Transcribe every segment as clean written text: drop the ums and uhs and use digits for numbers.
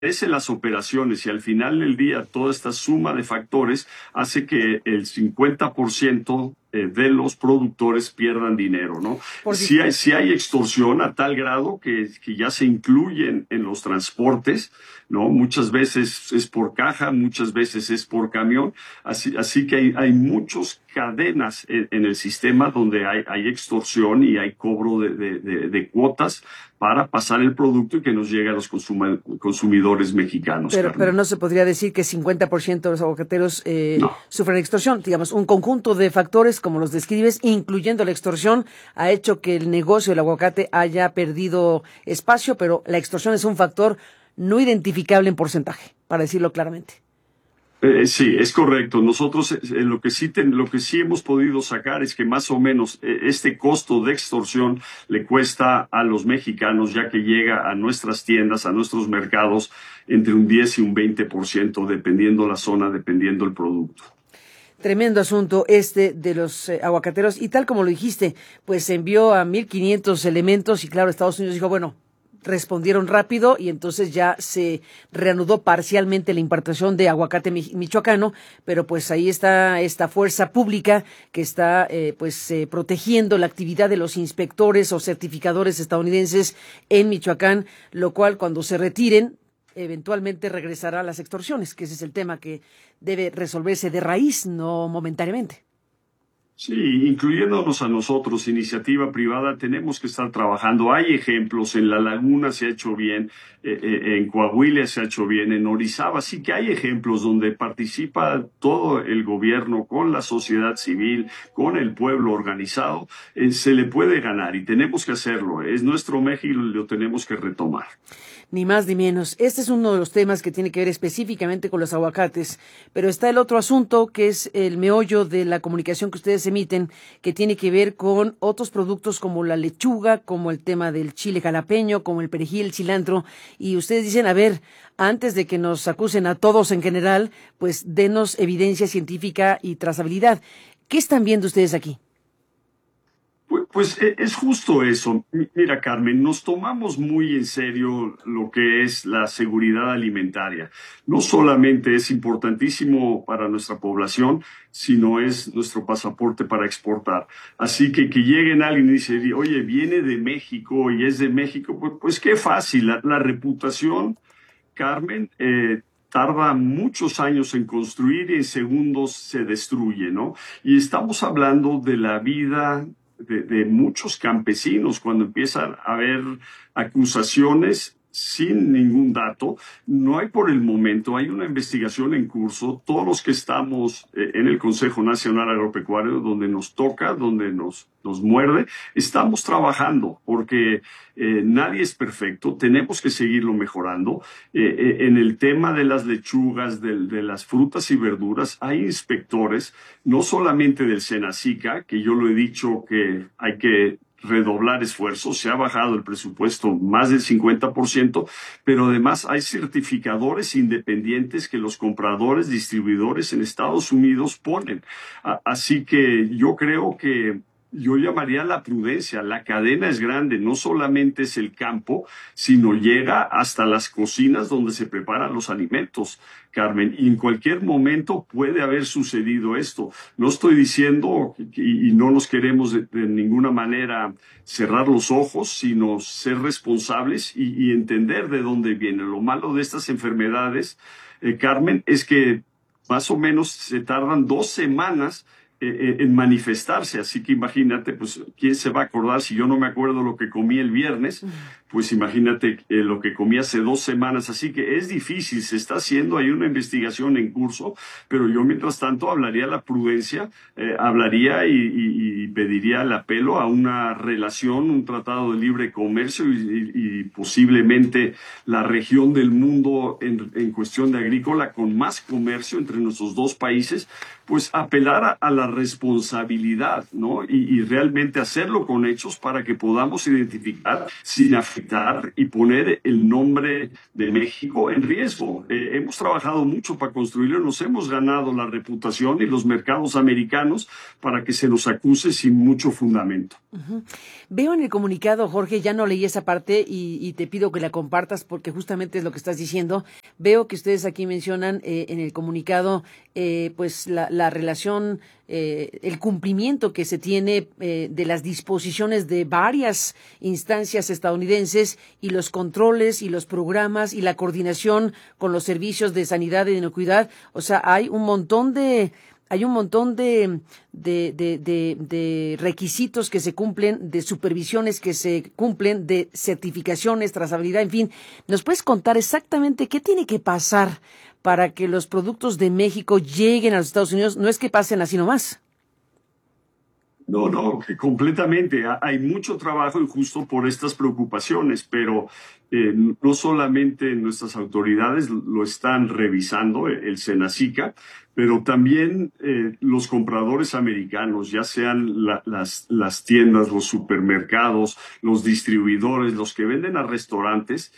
en las operaciones y al final del día toda esta suma de factores hace que el 50% de los productores pierdan dinero, ¿no? Sí hay extorsión a tal grado que ya se incluyen en los transportes, ¿no? Muchas veces es por caja, muchas veces es por camión, así que hay muchas cadenas en el sistema donde hay extorsión y hay cobro de cuotas para pasar el producto y que nos llegue a los consumidores mexicanos. Pero no se podría decir que 50% de los aguacateros No. sufren extorsión. Digamos, un conjunto de factores, como los describes, incluyendo la extorsión, ha hecho que el negocio del aguacate haya perdido espacio, pero la extorsión es un factor no identificable en porcentaje, para decirlo claramente. Sí, es correcto. Nosotros lo que sí hemos podido sacar es que más o menos este costo de extorsión le cuesta a los mexicanos, ya que llega a nuestras tiendas, a nuestros mercados, entre un 10 y un 20%, dependiendo la zona, dependiendo el producto. Tremendo asunto este de los aguacateros, y tal como lo dijiste, pues se envió a 1,500 elementos y claro, Estados Unidos dijo, bueno, respondieron rápido y entonces ya se reanudó parcialmente la importación de aguacate michoacano, pero pues ahí está esta fuerza pública que está protegiendo la actividad de los inspectores o certificadores estadounidenses en Michoacán, lo cual cuando se retiren eventualmente regresará a las extorsiones, que ese es el tema que debe resolverse de raíz, no momentáneamente. Sí, incluyéndonos a nosotros, iniciativa privada, tenemos que estar trabajando. Hay ejemplos, en La Laguna se ha hecho bien, en Coahuila se ha hecho bien, en Orizaba, sí que hay ejemplos donde participa todo el gobierno con la sociedad civil, con el pueblo organizado, se le puede ganar y tenemos que hacerlo. Es nuestro México y lo tenemos que retomar. Ni más ni menos. Este es uno de los temas que tiene que ver específicamente con los aguacates, pero está el otro asunto que es el meollo de la comunicación que ustedes emiten, que tiene que ver con otros productos como la lechuga, como el tema del chile jalapeño, como el perejil, el cilantro, y ustedes dicen, a ver, antes de que nos acusen a todos en general, pues denos evidencia científica y trazabilidad. ¿Qué están viendo ustedes aquí? Pues es justo eso. Mira, Carmen, nos tomamos muy en serio lo que es la seguridad alimentaria. No solamente es importantísimo para nuestra población, sino es nuestro pasaporte para exportar. Así que lleguen alguien y dice, oye, viene de México y es de México, pues qué fácil. La reputación, Carmen, tarda muchos años en construir y en segundos se destruye, ¿no? Y estamos hablando de la vida de muchos campesinos cuando empiezan a haber acusaciones sin ningún dato. No hay por el momento, hay una investigación en curso. Todos los que estamos en el Consejo Nacional Agropecuario, donde nos toca, donde nos muerde, estamos trabajando porque nadie es perfecto, tenemos que seguirlo mejorando. En el tema de las lechugas, de las frutas y verduras, hay inspectores, no solamente del Senacica, que yo lo he dicho que hay que redoblar esfuerzos, se ha bajado el presupuesto más del 50%, pero además hay certificadores independientes que los compradores, distribuidores en Estados Unidos ponen. Así que yo creo que yo llamaría la prudencia. La cadena es grande, no solamente es el campo, sino llega hasta las cocinas donde se preparan los alimentos, Carmen. Y en cualquier momento puede haber sucedido esto. No estoy diciendo, y no nos queremos de ninguna manera cerrar los ojos, sino ser responsables y entender de dónde viene. Lo malo de estas enfermedades, Carmen, es que más o menos se tardan 2 semanas en manifestarse, así que imagínate, pues, ¿quién se va a acordar si yo no me acuerdo lo que comí el viernes? Pues imagínate lo que comí hace 2 semanas, así que es difícil, se está haciendo, hay una investigación en curso, pero yo mientras tanto hablaría la prudencia, hablaría y pediría el apelo a una relación, un tratado de libre comercio y posiblemente la región del mundo en cuestión de agrícola con más comercio entre nuestros dos países, pues apelar a la responsabilidad, ¿no? Y realmente hacerlo con hechos para que podamos identificar sin afectar y poner el nombre de México en riesgo. Hemos trabajado mucho para construirlo, nos hemos ganado la reputación y los mercados americanos para que se nos acuse sin mucho fundamento. Uh-huh. Veo en el comunicado, Jorge, ya no leí esa parte y te pido que la compartas porque justamente es lo que estás diciendo. Veo que ustedes aquí mencionan en el comunicado pues la relación, el cumplimiento que se tiene de las disposiciones de varias instancias estadounidenses y los controles y los programas y la coordinación con los servicios de sanidad y de inocuidad. O sea, hay un montón de requisitos que se cumplen, de supervisiones que se cumplen, de certificaciones, trazabilidad, en fin. ¿Nos puedes contar exactamente qué tiene que pasar para que los productos de México lleguen a los Estados Unidos? No es que pasen así nomás. No, que completamente. Hay mucho trabajo y justo por estas preocupaciones, pero no solamente nuestras autoridades lo están revisando, el Senacica, pero también los compradores americanos, ya sean las tiendas, los supermercados, los distribuidores, los que venden a restaurantes,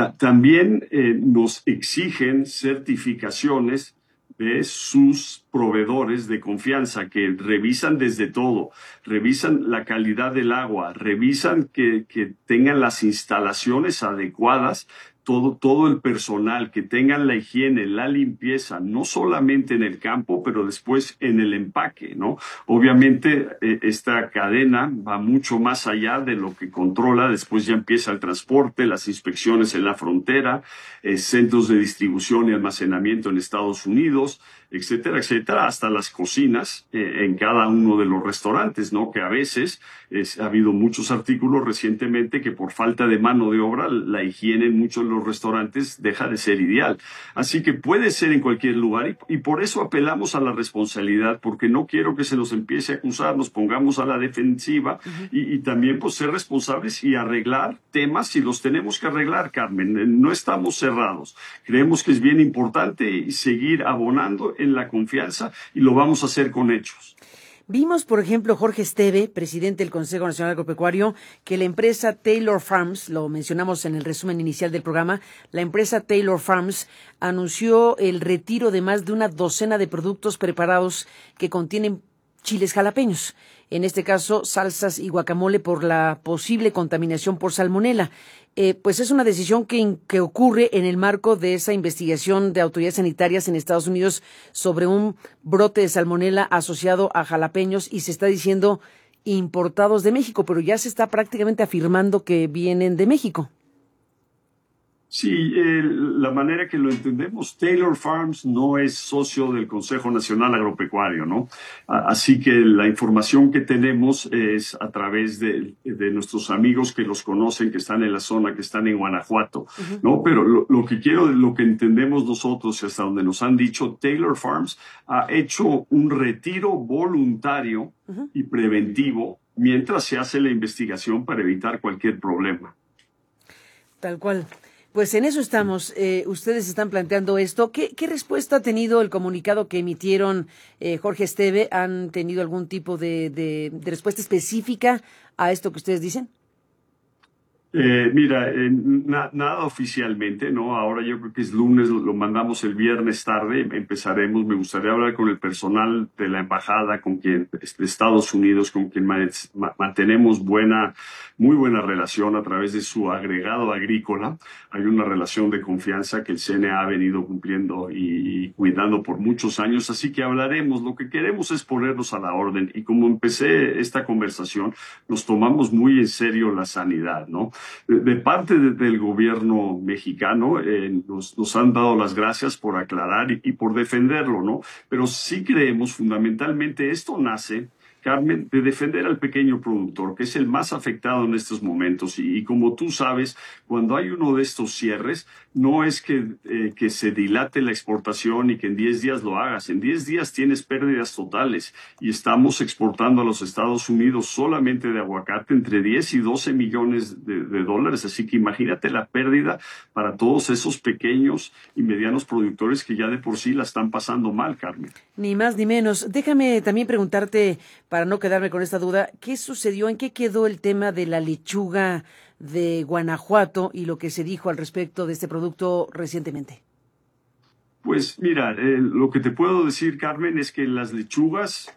también nos exigen certificaciones de sus proveedores de confianza que revisan desde todo, revisan la calidad del agua, revisan que tengan las instalaciones adecuadas, todo el personal, que tengan la higiene, la limpieza, no solamente en el campo, pero después en el empaque, ¿no? Obviamente esta cadena va mucho más allá de lo que controla, después ya empieza el transporte, las inspecciones en la frontera, centros de distribución y almacenamiento en Estados Unidos, etcétera, etcétera, hasta las cocinas en cada uno de los restaurantes, ¿no? Que a veces ha habido muchos artículos recientemente que por falta de mano de obra, la higiene en muchos de los restaurantes deja de ser ideal. Así que puede ser en cualquier lugar y por eso apelamos a la responsabilidad, porque no quiero que se nos empiece a acusar, nos pongamos a la defensiva y también pues ser responsables y arreglar temas si los tenemos que arreglar, Carmen. No estamos cerrados. Creemos que es bien importante seguir abonando en la confianza y lo vamos a hacer con hechos. Vimos, por ejemplo, Jorge Esteve, presidente del Consejo Nacional Agropecuario, que la empresa Taylor Farms, lo mencionamos en el resumen inicial del programa, la empresa Taylor Farms anunció el retiro de más de una docena de productos preparados que contienen chiles jalapeños, en este caso salsas y guacamole, por la posible contaminación por salmonela. Pues es una decisión que ocurre en el marco de esa investigación de autoridades sanitarias en Estados Unidos sobre un brote de salmonela asociado a jalapeños y se está diciendo importados de México, pero ya se está prácticamente afirmando que vienen de México. Sí, la manera que lo entendemos, Taylor Farms no es socio del Consejo Nacional Agropecuario, ¿no? Así que la información que tenemos es a través de nuestros amigos que los conocen, que están en la zona, que están en Guanajuato, ¿no? Pero lo que entendemos nosotros y hasta donde nos han dicho, Taylor Farms ha hecho un retiro voluntario y preventivo mientras se hace la investigación para evitar cualquier problema. Tal cual. Pues en eso estamos. Ustedes están planteando esto. ¿Qué respuesta ha tenido el comunicado que emitieron Jorge Esteve? ¿Han tenido algún tipo de respuesta específica a esto que ustedes dicen? Mira, nada oficialmente, ¿no? Ahora yo creo que es lunes, lo mandamos el viernes tarde, empezaremos. Me gustaría hablar con el personal de la embajada, con quien, de Estados Unidos, con quien mantenemos muy buena relación a través de su agregado agrícola. Hay una relación de confianza que el CNA ha venido cumpliendo y cuidando por muchos años, así que hablaremos. Lo que queremos es ponernos a la orden y como empecé esta conversación, nos tomamos muy en serio la sanidad, ¿no? De parte del gobierno mexicano nos han dado las gracias por aclarar y por defenderlo, ¿no? Pero sí creemos fundamentalmente esto nace Carmen, de defender al pequeño productor, que es el más afectado en estos momentos. Y como tú sabes, cuando hay uno de estos cierres, no es que se dilate la exportación y que en 10 días lo hagas. En 10 días tienes pérdidas totales y estamos exportando a los Estados Unidos solamente de aguacate entre 10 y 12 millones de dólares. Así que imagínate la pérdida para todos esos pequeños y medianos productores que ya de por sí la están pasando mal, Carmen. Ni más ni menos. Déjame también preguntarte, para no quedarme con esta duda, ¿qué sucedió? ¿En qué quedó el tema de la lechuga de Guanajuato y lo que se dijo al respecto de este producto recientemente? Pues mira, lo que te puedo decir, Carmen, es que las lechugas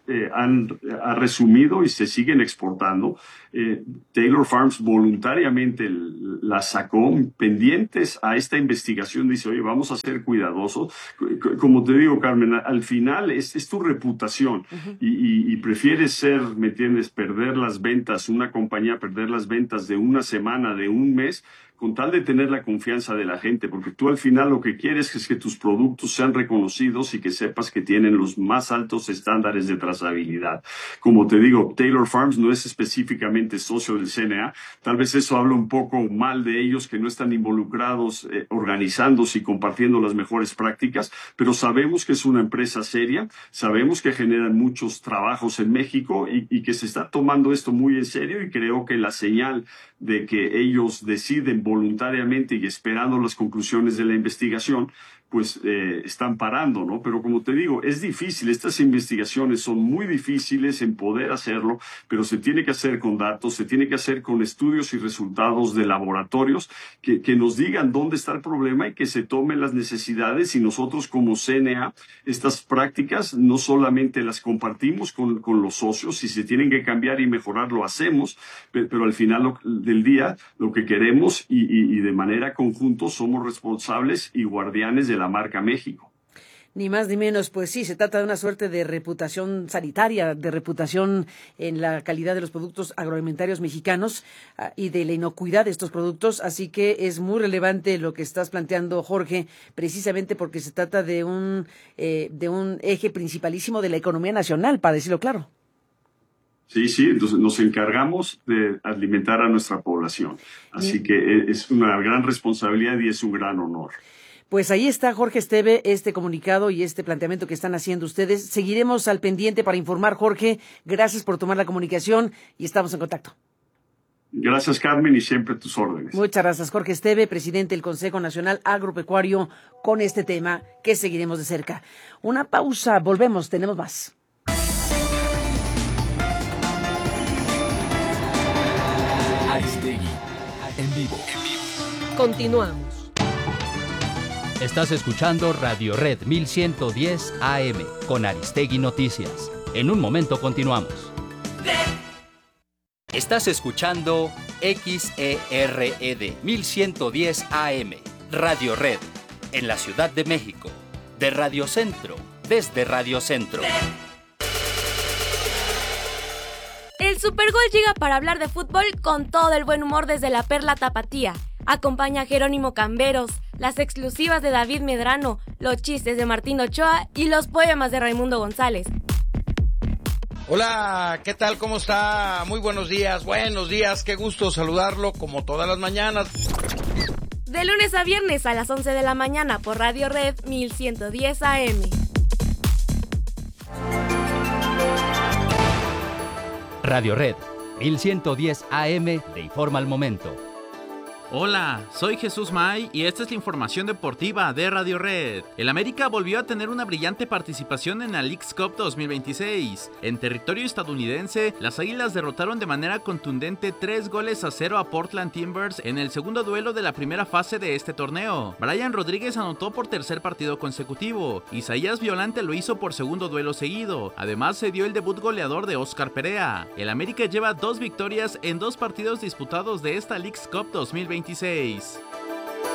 ha resumido y se siguen exportando. Taylor Farms voluntariamente la sacó pendientes a esta investigación. Dice, oye, vamos a ser cuidadosos. Como te digo, Carmen, al final es tu reputación y prefieres ser, ¿me entiendes?, perder las ventas, una compañía perder las ventas de una semana, de un mes, con tal de tener la confianza de la gente, porque tú al final lo que quieres es que tus productos sean reconocidos y que sepas que tienen los más altos estándares de trazabilidad. Como te digo, Taylor Farms no es específicamente socio del CNA, tal vez eso habla un poco mal de ellos, que no están involucrados organizándose y compartiendo las mejores prácticas, pero sabemos que es una empresa seria, sabemos que generan muchos trabajos en México y que se está tomando esto muy en serio, y creo que la señal de que ellos deciden voluntariamente y esperando las conclusiones de la investigación, pues están parando, ¿no? Pero como te digo, es difícil, estas investigaciones son muy difíciles en poder hacerlo, pero se tiene que hacer con datos, se tiene que hacer con estudios y resultados de laboratorios que nos digan dónde está el problema y que se tomen las necesidades, y nosotros como CNA, estas prácticas no solamente las compartimos con los socios, si se tienen que cambiar y mejorar lo hacemos, pero al final del día lo que queremos y de manera conjunta somos responsables y guardianes de la marca México. Ni más ni menos, pues sí, se trata de una suerte de reputación sanitaria, de reputación en la calidad de los productos agroalimentarios mexicanos y de la inocuidad de estos productos, así que es muy relevante lo que estás planteando, Jorge, precisamente porque se trata de un eje principalísimo de la economía nacional, para decirlo claro. Sí, entonces nos encargamos de alimentar a nuestra población, así que es una gran responsabilidad y es un gran honor. Pues ahí está, Jorge Esteve, este comunicado y este planteamiento que están haciendo ustedes. Seguiremos al pendiente para informar, Jorge. Gracias por tomar la comunicación y estamos en contacto. Gracias, Carmen, y siempre tus órdenes. Muchas gracias, Jorge Esteve, presidente del Consejo Nacional Agropecuario, con este tema que seguiremos de cerca. Una pausa, volvemos, tenemos más. Aristegui, en vivo. Continuamos. Estás escuchando Radio Red 1110 AM con Aristegui Noticias. En un momento continuamos. Estás escuchando XERED 1110 AM, Radio Red, en la Ciudad de México. De Radio Centro, desde Radio Centro. El Supergol llega para hablar de fútbol con todo el buen humor desde la Perla Tapatía. Acompaña a Jerónimo Camberos, las exclusivas de David Medrano, los chistes de Martín Ochoa y los poemas de Raimundo González. Hola, ¿qué tal? ¿Cómo está? Muy buenos días, qué gusto saludarlo como todas las mañanas. De lunes a viernes a las 11 de la mañana por Radio Red 1110 AM. Radio Red 1110 AM te informa al momento. Hola, soy Jesús May y esta es la información deportiva de Radio Red. El América volvió a tener una brillante participación en la Leagues Cup 2026. En territorio estadounidense, las Águilas derrotaron de manera contundente 3-0 a Portland Timbers en el segundo duelo de la primera fase de este torneo. Brian Rodríguez anotó por tercer partido consecutivo. Isaías Violante lo hizo por segundo duelo seguido. Además, se dio el debut goleador de Oscar Perea. El América lleva 2 victorias en 2 partidos disputados de esta Leagues Cup 2026.